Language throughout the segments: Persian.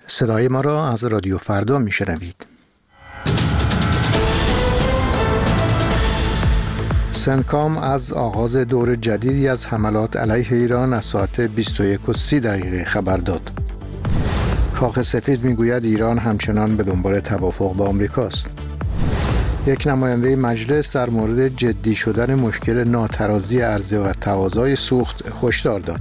صدای ما را از رادیو فردا میشنوید. سنتکام از آغاز دور جدیدی از حملات علیه ایران از ساعت 21:30 خبر داد. کاخ سفید میگوید ایران همچنان به دنبال توافق با آمریکاست. یک نماینده مجلس در مورد جدی شدن مشکل ناترازی عرضه و تقاضای سوخت هشدار داد.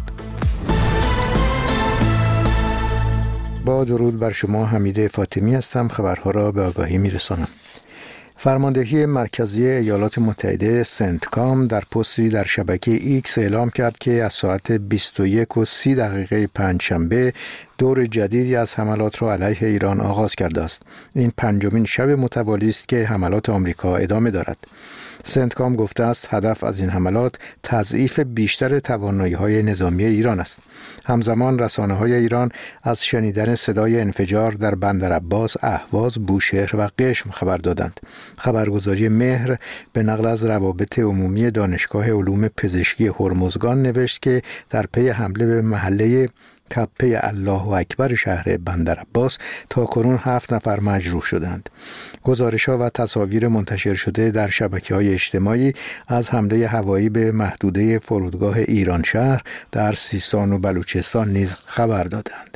با درود بر شما، حمید فاطمی هستم. خبرها را به آگاهی میرسانم. فرماندهی مرکزی ایالات متحده سنتکام در پستی در شبکه ایکس اعلام کرد که از ساعت 21:30 پنجشنبه دور جدیدی از حملات را علیه ایران آغاز کرده است. این پنجمین شب متوالی است که حملات آمریکا ادامه دارد. سنتکام گفته است هدف از این حملات تضعیف بیشتر توانایی‌های نظامی ایران است. همزمان رسانه‌های ایران از شنیدن صدای انفجار در بندرعباس، اهواز، بوشهر و قشم خبر دادند. خبرگزاری مهر به نقل از روابط عمومی دانشگاه علوم پزشکی هرمزگان نوشت که در پی حمله به محله تپه الله اکبر شهر بندرعباس تاکنون 7 نفر مجروح شدند. گزارش‌ها و تصاویر منتشر شده در شبکه‌های اجتماعی از حمله هوایی به محدوده فرودگاه ایران شهر در سیستان و بلوچستان نیز خبر دادند.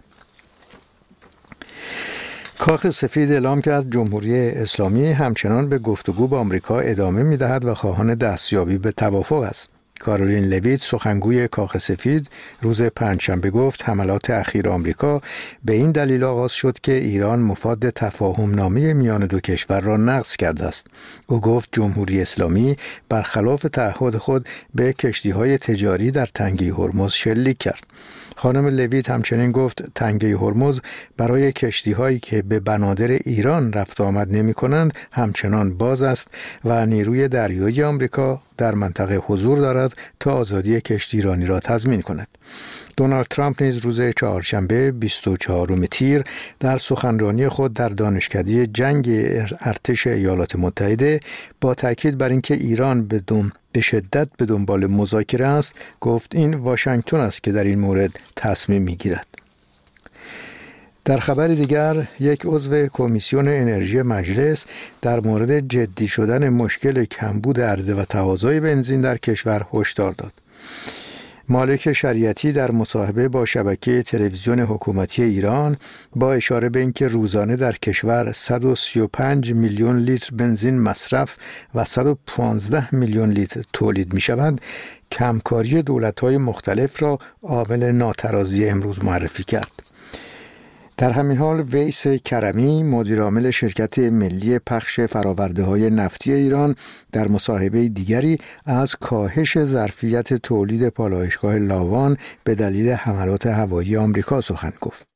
کاخ سفید اعلام کرد جمهوری اسلامی همچنان به گفتگو با آمریکا ادامه می‌دهد و خواهان دستیابی به توافق است. کارولین لویت، سخنگوی کاخ سفید، روز پنجشنبه گفت حملات اخیر آمریکا به این دلیل آغاز شد که ایران مفاد تفاهم نامه میان دو کشور را نقض کرده است. او گفت جمهوری اسلامی برخلاف تعهد خود به کشتی‌های تجاری در تنگه هرمز شلیک کرد. خانم لویت همچنین گفت تنگه هرمز برای کشتی‌هایی که به بنادر ایران رفت آمد نمی‌کنند همچنان باز است و نیروی دریایی آمریکا در منطقه حضور دارد تا آزادی کشتی ایرانی را تضمین کند. دونالد ترامپ نیز روز چهارشنبه 24 تیر در سخنرانی خود در دانشکده جنگ ارتش ایالات متحده با تاکید بر اینکه ایران به شدت به دنبال مذاکره است گفت این واشنگتن است که در این مورد تصمیم میگیرد. در خبر دیگر، یک عضو کمیسیون انرژی مجلس در مورد جدی شدن مشکل کمبود عرضه و تقاضای بنزین در کشور هشدار داد. مالک شریعتی در مصاحبه با شبکه تلویزیون حکومتی ایران با اشاره به اینکه روزانه در کشور 135 میلیون لیتر بنزین مصرف و 115 میلیون لیتر تولید می شود، کمکاری دولت‌های مختلف را عامل ناترازی امروز معرفی کرد. در همین حال ویس کرمی، مدیرعامل شرکت ملی پخش فرآورده‌های نفتی ایران، در مصاحبه دیگری از کاهش ظرفیت تولید پالایشگاه لاوان به دلیل حملات هوایی آمریکا سخن گفت.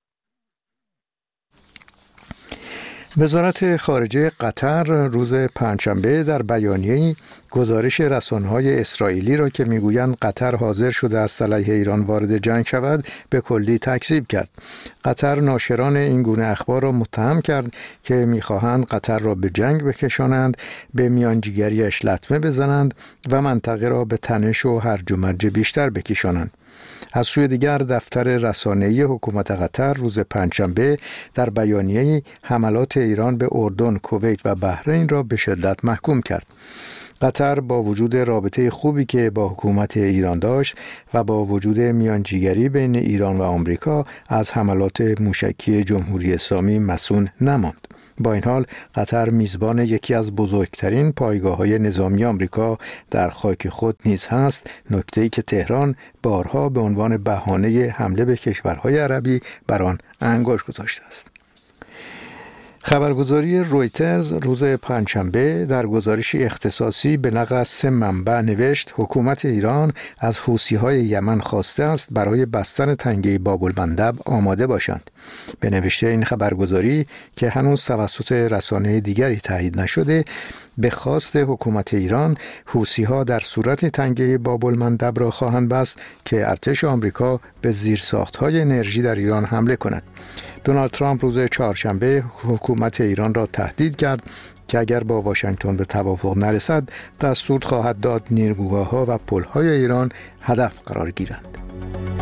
وزارت خارجه قطر روز پنجشنبه در بیانیه‌ای گزارش رسانه‌های اسرائیلی را که میگویند قطر حاضر شده است علیه ایران وارد جنگ شود به کلی تکذیب کرد. قطر ناشران این گونه اخبار را متهم کرد که می‌خواهند قطر را به جنگ بکشانند، به میانجیگریش لطمه بزنند و منطقه را به تنش و هرج و مرج بیشتر بکشانند. از سوی دیگر دفتر رسانه‌ای حکومت قطر روز پنجشنبه در بیانیه‌ای حملات ایران به اردن، کویت و بحرین را به شدت محکوم کرد. قطر با وجود رابطه خوبی که با حکومت ایران داشت و با وجود میانجیگری بین ایران و آمریکا از حملات موشکی جمهوری اسلامی مصون نماند. با این حال قطر میزبان یکی از بزرگترین پایگاه‌های نظامی آمریکا در خاک خود نیز هست، نکته‌ای که تهران بارها به عنوان بهانه حمله به کشورهای عربی بر آن انگشت گذاشته است. خبرگزاری رویترز روز پنجشنبه در گزارشی اختصاصی به نقل از 3 منبع نوشت حکومت ایران از حوثی‌های یمن خواسته است برای بستن تنگه باب‌المندب آماده باشند. به نوشته این خبرگزاری که هنوز توسط رسانه دیگری تایید نشده، به خواست حکومت ایران حوثی‌ها در صورت تنگه باب‌المندب را خواهند بست که ارتش آمریکا به زیرساخت‌های انرژی در ایران حمله کند. دونالد ترامپ روز چهارشنبه حکومت ایران را تهدید کرد که اگر با واشنگتن به توافق نرسد دستور خواهد داد نیروگاه‌ها و پل‌های ایران هدف قرار گیرند.